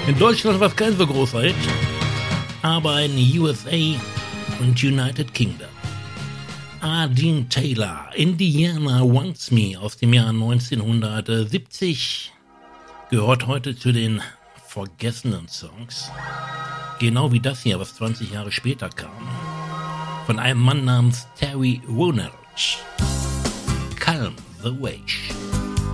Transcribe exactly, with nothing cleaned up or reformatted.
In Deutschland war es kein so großer Hit, aber in U S A und United Kingdom. Ardeen Taylor, Indiana Wants Me aus dem Jahr neunzehnhundertsiebzig, gehört heute zu den vergessenen Songs. Genau wie das hier, was zwanzig Jahre später kam. Von einem Mann namens Terry Woolner. Calm the Wave.